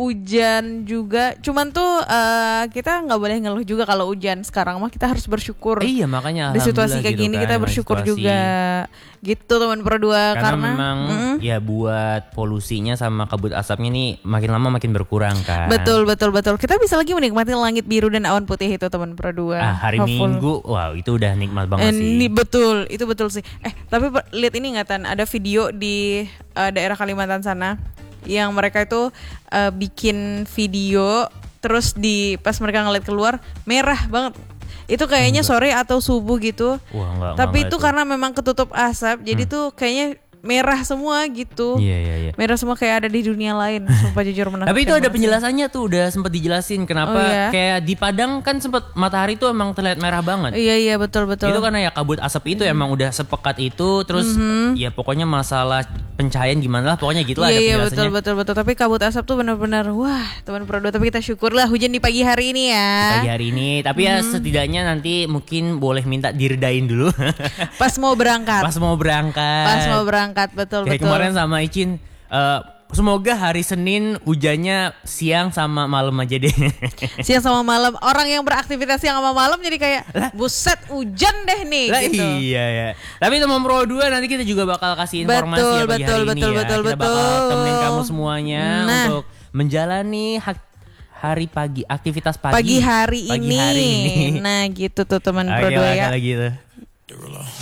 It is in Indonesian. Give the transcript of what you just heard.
hujan juga. Cuman tuh kita nggak boleh ngeluh juga kalau hujan. Sekarang mah kita harus bersyukur. Iya makanya di situasi kayak gitu gini kan, kita bersyukur situasi. juga. Gitu teman Pro 2 Karena memang ya buat polusinya sama kabut asapnya nih makin lama makin berkurang kan. Betul. Kita bisa lagi menikmati langit biru dan awan putih itu teman Pro 2. Hari Minggu, wow itu udah nikmat banget sih. Ini betul, itu betul sih. Tapi lihat ini nggak Tan, ada video di daerah Kalimantan sana yang mereka itu bikin video terus pas mereka ngeliat keluar merah banget. Itu kayaknya sore atau subuh gitu. Wah, tapi enggak itu karena memang ketutup asap, jadi tuh kayaknya merah semua gitu. Iya. Merah semua kayak ada di dunia lain. Sumpah jujur menakutkan. Tapi itu ada banget penjelasannya tuh, udah sempat dijelasin kenapa kayak di Padang kan sempat matahari tuh emang terlihat merah banget. Iya betul. Itu karena ya kabut asap itu emang udah sepekat itu, terus ya pokoknya masalah pencahayaan gimana lah, pokoknya gitulah ada penjelasannya. Iya betul. Tapi kabut asap tuh benar-benar wah teman Pro 2. Tapi kita syukurlah hujan di pagi hari ini ya. Pagi hari ini, tapi ya setidaknya nanti mungkin boleh minta diredain dulu. Pas mau berangkat. Betul. Kayak kemarin sama Icin, semoga hari Senin hujannya siang sama malam aja deh. Siang sama malam. Orang yang beraktivitas siang sama malam jadi kayak buset hujan deh nih gitu. Iya ya. Tapi teman Pro 2 nanti kita juga bakal kasih informasi ya pagi hari ini ya. Kita bakal temenin kamu semuanya untuk menjalani aktivitas pagi hari ini. Nah gitu tuh teman Pro 2 ya. Gitu.